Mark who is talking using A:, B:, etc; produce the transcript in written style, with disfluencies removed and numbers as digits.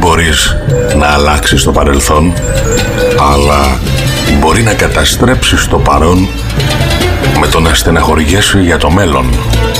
A: μπορείς να αλλάξεις το παρελθόν, αλλά μπορεί να καταστρέψεις το παρόν με το να στεναχωριέσαι για το μέλλον.